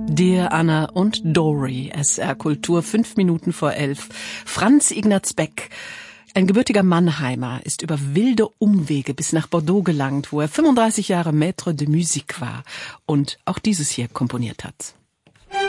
Dear Anna und Dory, SR Kultur, 5 Minuten vor 11. Franz Ignaz Beck, ein gebürtiger Mannheimer, ist über wilde Umwege bis nach Bordeaux gelangt, wo er 35 Jahre Maître de Musique war und auch dieses hier komponiert hat.